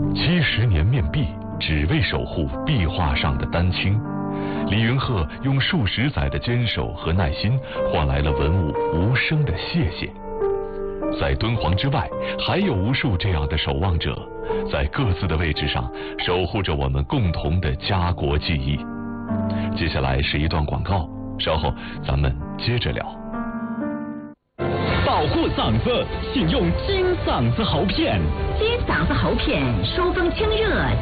70年面壁，只为守护壁画上的丹青。李云鹤用数十载的坚守和耐心，换来了文物无声的谢谢。在敦煌之外，还有无数这样的守望者，在各自的位置上守护着我们共同的家国记忆。接下来是一段广告，稍后咱们接着聊。 保护嗓子，请用金嗓子喉片。 金嗓子喉片，疏风清热。